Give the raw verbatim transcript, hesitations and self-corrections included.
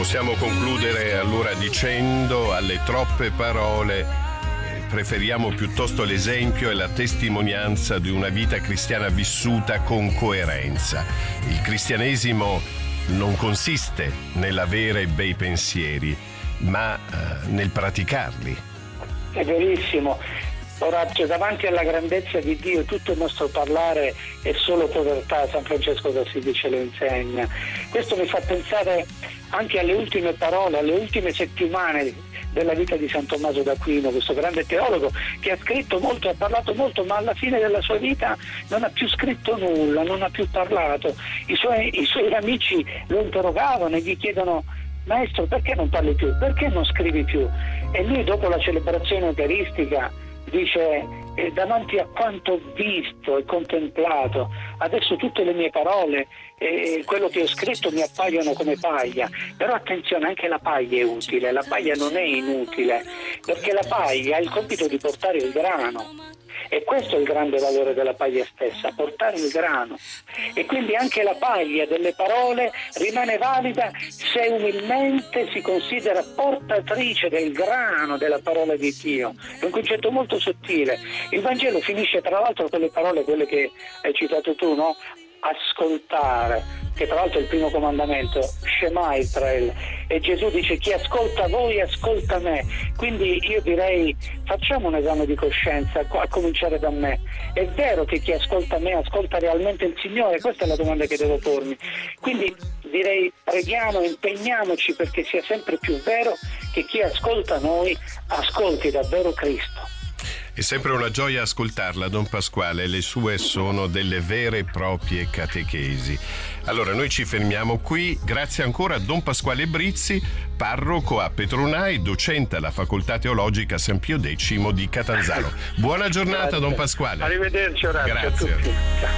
Possiamo concludere allora dicendo: alle troppe parole eh, preferiamo piuttosto l'esempio e la testimonianza di una vita cristiana vissuta con coerenza. Il cristianesimo non consiste nell'avere bei pensieri, ma eh, nel praticarli. È verissimo. Orazio, davanti alla grandezza di Dio tutto il nostro parlare è solo povertà. San Francesco d'Assisi ce lo insegna. Questo mi fa pensare anche alle ultime parole, alle ultime settimane della vita di San Tommaso d'Aquino, questo grande teologo che ha scritto molto, ha parlato molto, ma alla fine della sua vita non ha più scritto nulla, non ha più parlato. I suoi, i suoi amici lo interrogavano e gli chiedono: maestro, perché non parli più? Perché non scrivi più? E lui, dopo la celebrazione eucaristica, dice: eh, davanti a quanto ho visto e contemplato, adesso tutte le mie parole e eh, quello che ho scritto mi appaiono come paglia. Però attenzione, anche la paglia è utile, la paglia non è inutile, perché la paglia ha il compito di portare il grano. E questo è il grande valore della paglia stessa, portare il grano. E quindi anche la paglia delle parole rimane valida se umilmente si considera portatrice del grano della parola di Dio. È un concetto molto sottile. Il Vangelo finisce tra l'altro con le parole, quelle che hai citato tu, no? Ascoltare, che tra l'altro è il primo comandamento, Shema Israel, e Gesù dice: chi ascolta voi ascolta me. Quindi io direi: facciamo un esame di coscienza, a cominciare da me. È vero che chi ascolta me ascolta realmente il Signore? Questa è la domanda che devo pormi. Quindi direi: preghiamo, impegniamoci perché sia sempre più vero che chi ascolta noi ascolti davvero Cristo. È sempre una gioia ascoltarla, Don Pasquale, le sue sono delle vere e proprie catechesi. Allora, noi ci fermiamo qui. Grazie ancora a Don Pasquale Brizzi, parroco a Petronai, docente alla Facoltà Teologica San Pio X di Catanzaro. Buona giornata, Don Pasquale. Arrivederci, Orazio. Grazie. A tutti.